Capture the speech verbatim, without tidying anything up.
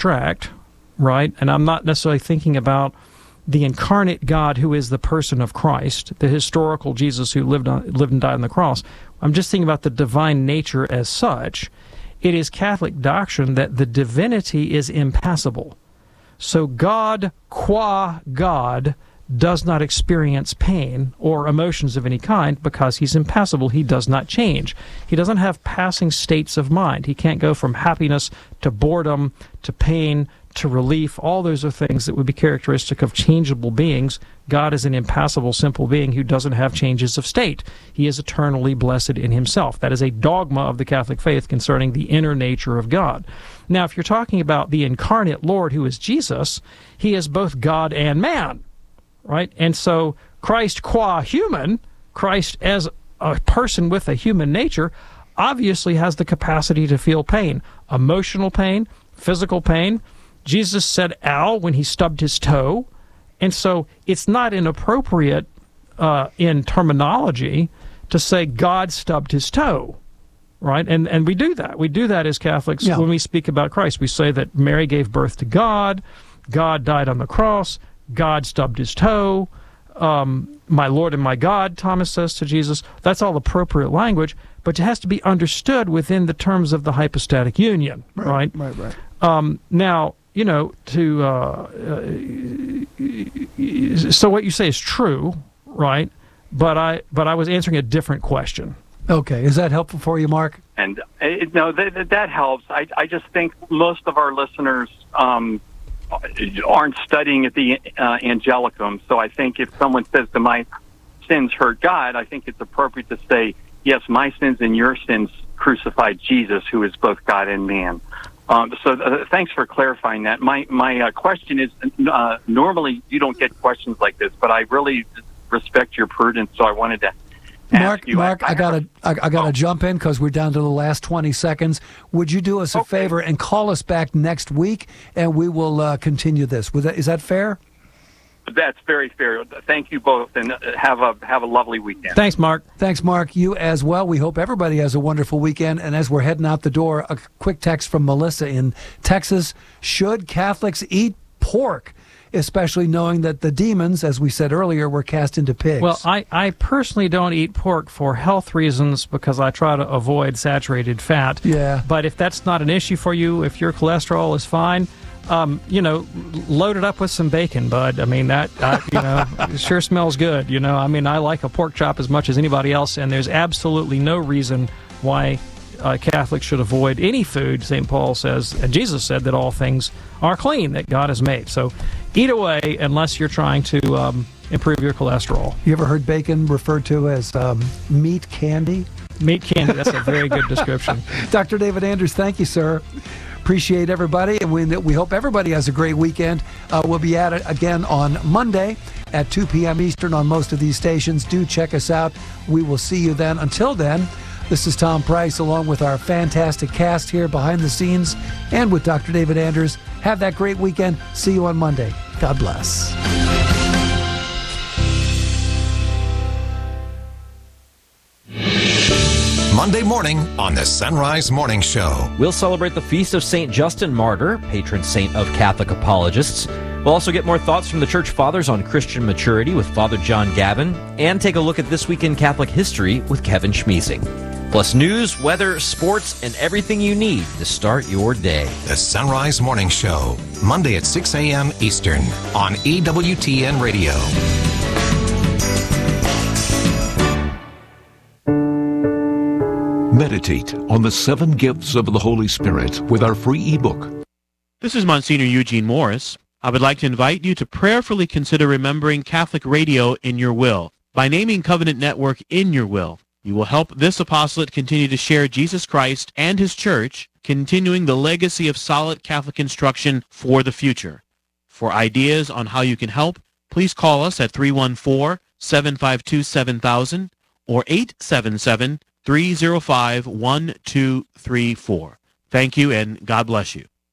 abstract, right? And I'm not necessarily thinking about the incarnate God who is the person of Christ, the historical Jesus who lived on, lived and died on the cross. I'm just thinking about the divine nature as such. It is Catholic doctrine that the divinity is impassible. So God, qua God, does not experience pain or emotions of any kind because he's impassible. He does not change. He doesn't have passing states of mind. He can't go from happiness to boredom to pain to relief. All those are things that would be characteristic of changeable beings. God is an impassible, simple being who doesn't have changes of state. He is eternally blessed in himself. That is a dogma of the Catholic faith concerning the inner nature of God. Now, if you're talking about the incarnate Lord who is Jesus, he is both God and man, right? And so Christ qua human, Christ as a person with a human nature, obviously has the capacity to feel pain, emotional pain, physical pain. Jesus said ow when he stubbed his toe. And so it's not inappropriate uh, in terminology to say God stubbed his toe, right? And and we do that. We do that as Catholics yeah. when we speak about Christ. We say that Mary gave birth to God, God died on the cross, God stubbed his toe, um, my Lord and my God, Thomas says to Jesus. That's all appropriate language, but it has to be understood within the terms of the hypostatic union, right? Right, right. right. Um, now, you know, to uh, uh, so what you say is true, right? But I but I was answering a different question. Okay, is that helpful for you, Mark? And uh, no, that, that helps. I I just think most of our listeners um, aren't studying at the uh, Angelicum. So I think if someone says to my sins hurt God, I think it's appropriate to say, yes, my sins and your sins crucified Jesus, who is both God and man. Um, so uh, thanks for clarifying that. My my uh, question is, uh, normally you don't get questions like this, but I really respect your prudence, so I wanted to ask Mark, you. Mark, I, I gotta, I, I gotta oh. jump in because we're down to the last twenty seconds. Would you do us a okay. favor and call us back next week, and we will uh, continue this? Was that, is that fair? That's very fair. Thank you both, and have a have a lovely weekend. Thanks, Mark. Thanks, Mark. You as well. We hope everybody has a wonderful weekend. And as we're heading out the door, a quick text from Melissa in Texas. Should Catholics eat pork, especially knowing that the demons, as we said earlier, were cast into pigs? Well, I, I personally don't eat pork for health reasons because I try to avoid saturated fat. Yeah. But if that's not an issue for you, if your cholesterol is fine, Um, you know, load it up with some bacon, bud. I mean, that, uh, you know, it sure smells good, you know. I mean, I like a pork chop as much as anybody else, and there's absolutely no reason why uh, Catholics should avoid any food. Saint Paul says, and Jesus said that all things are clean that God has made. So eat away unless you're trying to um, improve your cholesterol. You ever heard bacon referred to as um, meat candy? Meat candy, that's a very good description. Doctor David Anders, thank you, sir. Appreciate everybody, and we, we hope everybody has a great weekend. Uh, we'll be at it again on Monday at two p.m. Eastern on most of these stations. Do check us out. We will see you then. Until then, this is Tom Price along with our fantastic cast here behind the scenes and with Doctor David Anders. Have that great weekend. See you on Monday. God bless. Monday morning on the Sunrise Morning Show. We'll celebrate the feast of Saint Justin Martyr, patron saint of Catholic apologists. We'll also get more thoughts from the Church Fathers on Christian maturity with Father John Gavin, and take a look at This Week in Catholic History with Kevin Schmiesing. Plus news, weather, sports, and everything you need to start your day. The Sunrise Morning Show, Monday at six a.m. Eastern on E W T N Radio. Meditate on the seven gifts of the Holy Spirit with our free ebook. This is Monsignor Eugene Morris. I would like to invite you to prayerfully consider remembering Catholic radio in your will. By naming Covenant Network in your will, you will help this apostolate continue to share Jesus Christ and His Church, continuing the legacy of solid Catholic instruction for the future. For ideas on how you can help, please call us at three one four, seven five two, seven thousand or eight seven seven, three zero five, one two three four. Thank you, and God bless you.